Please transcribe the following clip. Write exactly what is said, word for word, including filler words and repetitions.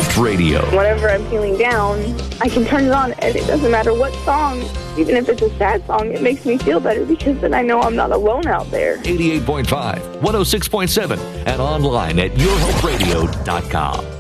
Hope Radio. Whenever I'm feeling down, I can turn it on, and it doesn't matter what song, even if it's a sad song, it makes me feel better because then I know I'm not alone out there. eighty-eight point five, one oh six point seven, and online at your hope radio dot com.